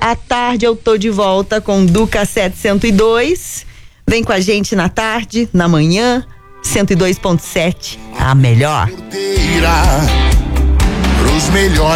à tarde eu tô de volta com Duca 702. Vem com a gente na tarde, na manhã, 102.7, a melhor. Pros melhores.